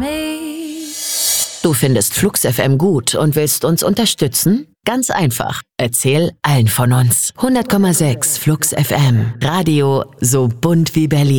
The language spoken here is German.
me. Du findest Flux FM gut und willst uns unterstützen? Ganz einfach. Erzähl allen von uns. 100,6 Flux FM. Radio so bunt wie Berlin.